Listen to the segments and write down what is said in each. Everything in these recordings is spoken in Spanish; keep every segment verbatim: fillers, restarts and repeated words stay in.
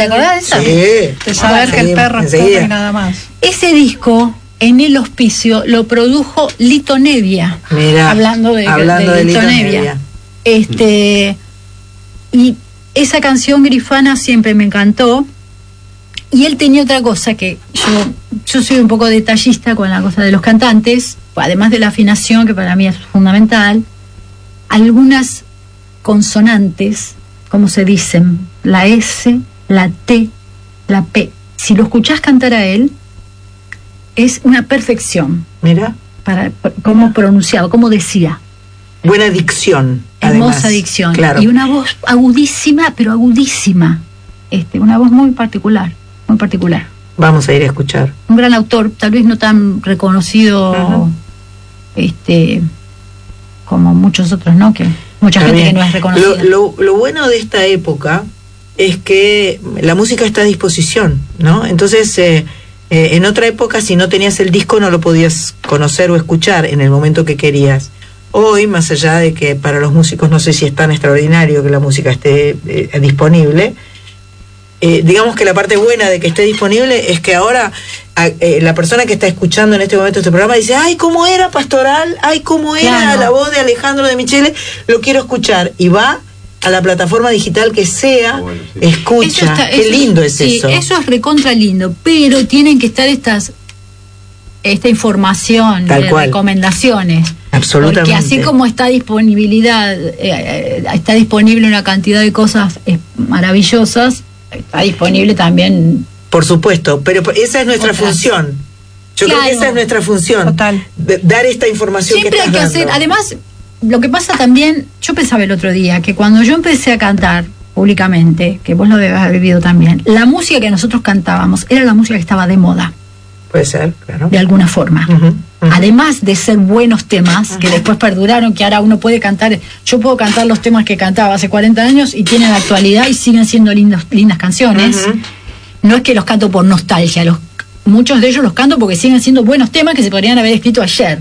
¿Te acordás de esa? Sí. De saber Ah, que el perro es enseguida. perro y nada más. Ese disco, en el hospicio, lo produjo Lito Nevia. Mirá, hablando de, hablando de de Lito Lito Nevia. Nevia. Este, y esa canción Grifana siempre me encantó. Y él tenía otra cosa que yo, yo soy un poco detallista con la cosa de los cantantes, además de la afinación, que para mí es fundamental. Algunas consonantes, como se dicen, la S, la T, la P. Si lo escuchás cantar a él, es una perfección. Mira. Para cómo pronunciaba, cómo decía. Buena dicción. Hermosa además. dicción. Claro. Y una voz agudísima, pero agudísima. Este, una voz muy particular, muy particular. Vamos a ir a escuchar. Un gran autor, tal vez no tan reconocido, uh-huh. este, como muchos otros, ¿no? Que mucha Está gente bien. que no es reconocida. Lo, lo, lo bueno de esta época es que la música está a disposición, ¿no? Entonces, eh, eh, en otra época, si no tenías el disco, no lo podías conocer o escuchar en el momento que querías. Hoy, más allá de que para los músicos no sé si es tan extraordinario que la música esté eh, disponible, eh, digamos que la parte buena de que esté disponible es que ahora a, eh, la persona que está escuchando en este momento este programa dice, ay, ¿cómo era Pastoral? Ay, ¿cómo era Claro. la voz de Alejandro de Michele? Lo quiero escuchar. Y va a la plataforma digital que sea, bueno, sí. escucha. Eso está- Qué eso- lindo es sí, eso. Eso es recontra lindo, pero tienen que estar estas esta información, Tal de cual. recomendaciones. Absolutamente. Porque así como está disponibilidad, eh, eh, está disponible una cantidad de cosas eh, maravillosas, está disponible también. Por supuesto, pero esa es nuestra Otras. función. Yo Claro. creo que esa es nuestra función. Total. de- dar esta información Siempre que hay estás que hacer, dando. además, lo que pasa también, yo pensaba el otro día, que cuando yo empecé a cantar públicamente, que vos lo debes haber vivido también, la música que nosotros cantábamos era la música que estaba de moda, Puede ser, claro. de alguna forma. Ujú, ujú. Además de ser buenos temas, que después perduraron, que ahora uno puede cantar, yo puedo cantar los temas que cantaba hace cuarenta años y tienen actualidad y siguen siendo lindas, lindas canciones. Ujú. No es que los canto por nostalgia, los, muchos de ellos los canto porque siguen siendo buenos temas que se podrían haber escrito ayer.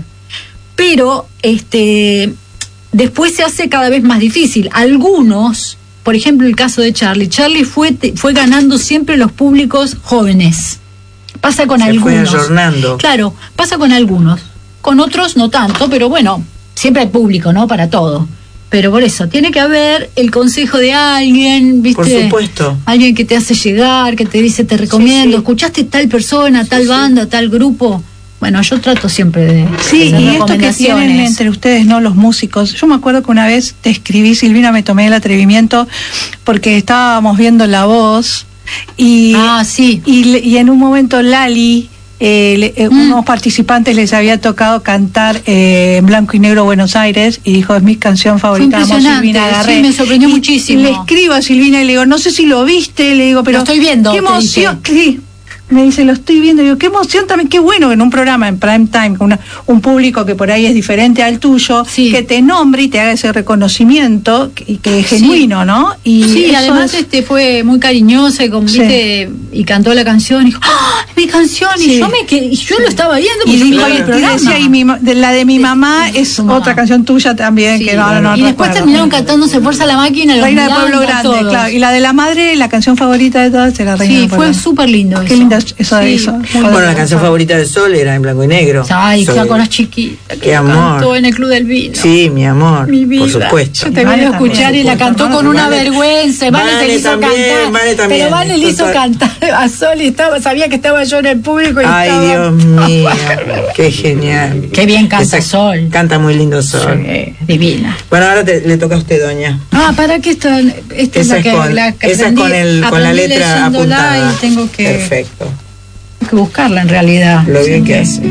Pero este después se hace cada vez más difícil. Algunos, por ejemplo el caso de Charlie, Charlie fue, te- fue ganando siempre los públicos jóvenes. Pasa con Se fue algunos. ayornando. Claro, pasa con algunos. Con otros no tanto, pero bueno, siempre hay público, ¿no? Para todo. Pero por eso, tiene que haber el consejo de alguien, ¿viste? Por supuesto. Alguien que te hace llegar, que te dice, te recomiendo, Sí, sí. ¿escuchaste tal persona, tal sí. banda, tal grupo? Bueno, yo trato siempre de Sí, de hacer y esto que recomendaciones. tienen entre ustedes, ¿no? Los músicos. Yo me acuerdo que una vez te escribí, Silvina, me tomé el atrevimiento porque estábamos viendo La Voz y, Ah, sí. y, le- y en un momento Lali, eh, le- eh, Mm. unos participantes les había tocado cantar eh, en blanco y negro Buenos Aires y dijo, es mi canción favorita, amo a impresionante, Silvina Garré. sí, me sorprendió Y- muchísimo. Y le escribo a Silvina y le digo, no sé si lo viste, le digo, pero Lo estoy viendo, qué te emoción. Sí. Me dice, lo estoy viendo. Y digo, qué emoción también, qué bueno en un programa en prime time, con una- un público que por ahí es diferente al tuyo, Sí. que te nombre y te haga ese reconocimiento que- y que es Sí. genuino, ¿no? Y Sí, eso además es- este fue muy cariñosa y, con, Sí. ¿viste? Y cantó la canción y dijo, ¡ah! Es mi canción. Y Sí. yo me quedé- y yo lo estaba viendo y porque yo dijo, vi el y programa. decía, y mi ma- de la de mi mamá de es tu mamá. otra canción tuya también, Sí. que no, no, no y después recuerdo. terminaron cantando Se Fuerza la Máquina, los Reina del Miranda, Pueblo Grande, todos. claro. Y la de la madre, la canción favorita de todas era Reina Sí, del Pueblo fue Grande. súper lindo Qué eso. lindo eso de Sí, eso. muy Bueno, lindo. la canción favorita de Sol era en blanco y negro. Ay, Sol. ya con las chiquitas. Qué amor. Cantó en el Club del Vino. Sí, mi amor. Mi vida. Por supuesto. Yo te Vane voy a escuchar también, y la por cantó supuesto. con una Vane- vergüenza. Vane, te Vane le hizo también, cantar. Vane también. Pero Vane le hizo Total. cantar a Sol y estaba, sabía que estaba yo en el público y Ay, estaba. Dios mío. Qué genial. Qué bien canta Esa- Sol. Canta muy lindo Sol. Sí, divina. Bueno, ahora te- le toca a usted, doña. Ah, para que esta, esta es Esa la es que, con, la que esa es aprendí, con, el, con la aprendí letra leyéndola apuntada. y tengo que, Perfecto. que buscarla en realidad. Lo bien Sí. que hace.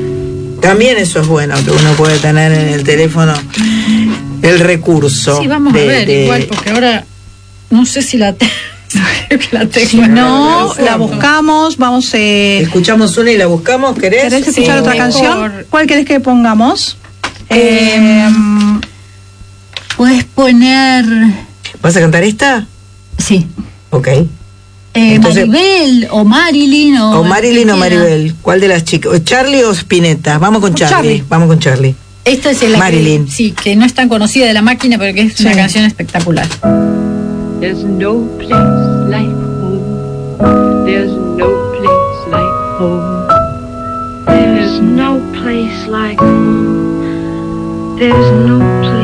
También eso es bueno, que uno puede tener en el teléfono el recurso. Sí, vamos de- a ver, de- igual, porque ahora no sé si la, te- creo que la tengo. Si no, no, la no. buscamos, vamos... Eh, Escuchamos una y la buscamos, ¿querés? ¿Querés escuchar Sí, otra mejor. canción? ¿Cuál querés que pongamos? Eh, Eh, Puedes poner. ¿Vas a cantar esta? Sí. Ok. Eh, Entonces- Maribel o Marilyn o. O Marilyn o que quiera. Maribel. ¿Cuál de las chicas? ¿O Charlie o Spinetta? Vamos con Con Charlie. Charlie. Vamos con Charlie. Esta es la Marilyn. Que, sí, que no es tan conocida de La Máquina, pero que es una Sí. canción espectacular. There's no place like home. There's no place like home. There's no place